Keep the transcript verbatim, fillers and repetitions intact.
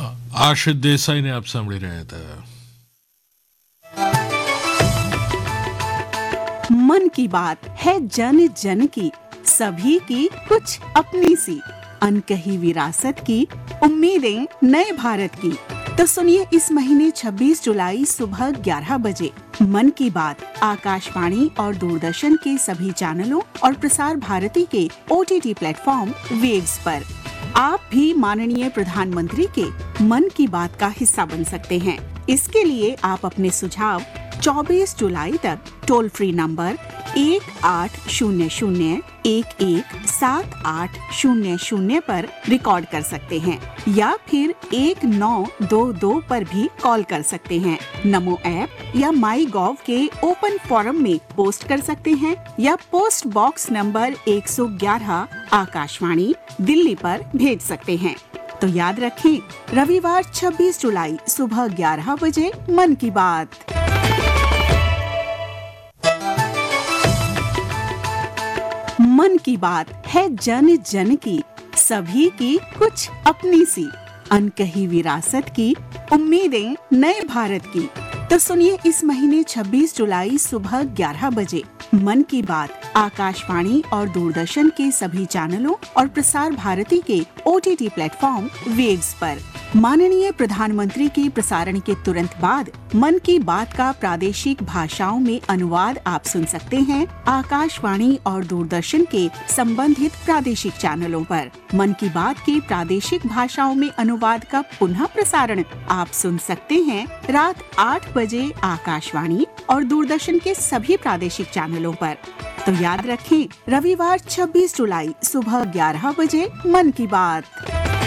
આશિષ દેસાઈને આપ સાંભળી રહ્યા હતા. मन की बात है जन जन की, सभी की कुछ अपनी सी, अनकही विरासत की, उम्मीदें नए भारत की. तो सुनिए इस महीने छब्बीस जुलाई सुबह ग्यारह बजे मन की बात आकाशवाणी और दूरदर्शन के सभी चैनलों और प्रसार भारती के ओटीटी प्लेटफॉर्म वेव्स पर. आप भी माननीय प्रधानमंत्री के मन की बात का हिस्सा बन सकते हैं. इसके लिए आप अपने सुझाव चौबीस जुलाई तक टोल फ्री नंबर एक आठ शून्य शून्य एक एक सात आठ शून्य शून्य पर रिकॉर्ड कर सकते हैं या फिर एक नौ दो दो पर भी कॉल कर सकते हैं. नमो ऐप या माई गॉव के ओपन फोरम में पोस्ट कर सकते हैं या पोस्ट बॉक्स नंबर एक सौ ग्यारह आकाशवाणी दिल्ली पर भेज सकते हैं. तो याद रखें, रविवार छब्बीस जुलाई सुबह ग्यारह बजे मन की बात. मन की बात है जन जन की, सभी की कुछ अपनी सी, अनकही विरासत की, उम्मीदें नए भारत की. तो सुनिए इस महीने छब्बीस जुलाई सुबह ग्यारह बजे मन की बात आकाशवाणी और दूरदर्शन के सभी चैनलों और प्रसार भारती के ओटीटी प्लेटफॉर्म वेव्स पर. माननीय प्रधानमंत्री के प्रसारण के तुरंत बाद मन की बात का प्रादेशिक भाषाओं में अनुवाद आप सुन सकते हैं आकाशवाणी और दूरदर्शन के संबंधित प्रादेशिक चैनलों पर. मन की बात के प्रादेशिक भाषाओं में अनुवाद का पुनः प्रसारण आप सुन सकते हैं रात आठ बजे आकाशवाणी और दूरदर्शन के सभी प्रादेशिक चैनलों पर. तो याद रखें, रविवार छब्बीस जुलाई सुबह ग्यारह बजे मन की बात.